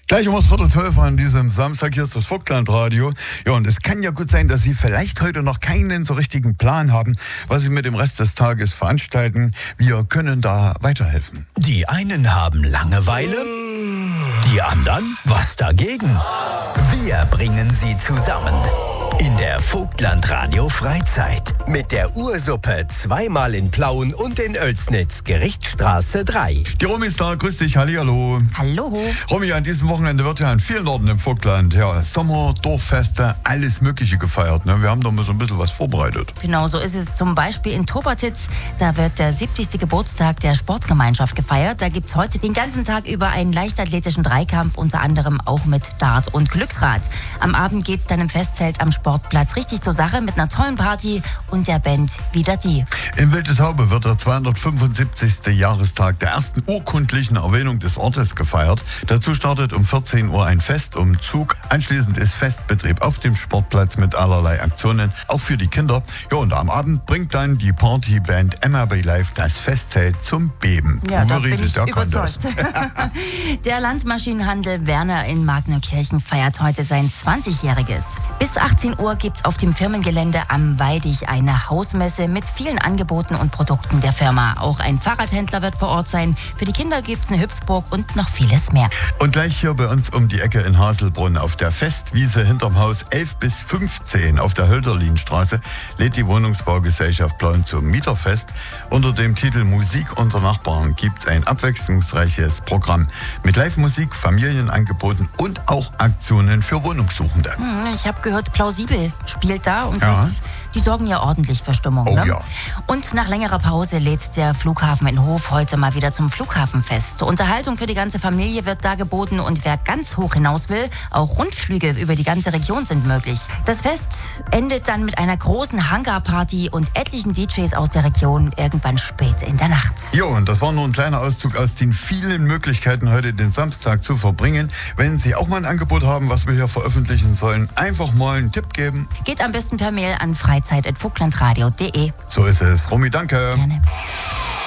Gleich um 11:45 an diesem Samstag, hier ist das Vogtlandradio. Ja, und es kann ja gut sein, dass Sie vielleicht heute noch keinen so richtigen Plan haben, was Sie mit dem Rest des Tages veranstalten. Wir können da weiterhelfen. Die einen haben Langeweile, die anderen was dagegen. Wir bringen sie zusammen in der Vogtlandradio Freizeit mit der Ursuppe zweimal in Plauen und in Oelsnitz, Gerichtsstraße 3. Die Romy ist da, grüß dich, hallihallo. Hallo. Romy, an diesem Wochenende wird ja an vielen Orten im Vogtland, Sommer, Dorffeste, alles Mögliche gefeiert. Ne? Wir haben da mal so ein bisschen was vorbereitet. Genau, so ist es zum Beispiel in Tobertitz. Da wird der 70. Geburtstag der Sportgemeinschaft gefeiert. Da gibt es heute den ganzen Tag über einen leichtathletischen Dreikampf, unter anderem auch mit Dart und Glücksrad. Am Abend geht es dann im Festzelt am Sportplatz richtig zur Sache mit einer tollen Party und der Band Wieder die. In Wilde Taube wird der 275. Jahrestag der ersten urkundlichen Erwähnung des Ortes gefeiert. Dazu startet um 14 Uhr ein Festumzug. Anschließend ist Festbetrieb auf dem Sportplatz mit allerlei Aktionen, auch für die Kinder. Ja, und am Abend bringt dann die Partyband MRB Live das Festzelt zum Beben. Ja, da bin ich überzeugt. Der Landmaschinenhandel Werner in Magneukirchen feiert heute sein 20-jähriges. Bis 18 Uhr gibt es auf dem Firmengelände am Weidig eine Hausmesse mit vielen Angeboten und Produkten der Firma. Auch ein Fahrradhändler wird vor Ort sein. Für die Kinder gibt es eine Hüpfburg und noch vieles mehr. Und gleich hier bei uns um die Ecke in Haselbrunn auf der Festwiese hinterm Haus 11 bis 15 auf der Hölderlinstraße lädt die Wohnungsbaugesellschaft Plauen zum Mieterfest. Unter dem Titel Musik unter Nachbarn gibt es ein abwechslungsreiches Programm mit Live-Musik, Familienangeboten und auch Aktionen für Wohnungssuchende. Ich habe gehört, Plausibel spielt da und die sorgen ja ordentlich für Stimmung. Oh, ne? ja. Und nach längerer Pause lädt der Flughafen in Hof heute mal wieder zum Flughafenfest. Unterhaltung für die ganze Familie wird da geboten und wer ganz hoch hinaus will, auch Rundflüge über die ganze Region sind möglich. Das Fest endet dann mit einer großen Hangarparty und etlichen DJs aus der Region irgendwann spät in der Nacht. Jo, und das war nur ein kleiner Auszug aus den vielen Möglichkeiten, heute den Samstag zu verbringen. Wenn Sie auch mal ein Angebot haben, was wir hier veröffentlichen sollen, einfach mal einen Tipp geben. Geht am besten per Mail an freizeit@vogtlandradio.de. So ist es. Romy, danke. Gerne.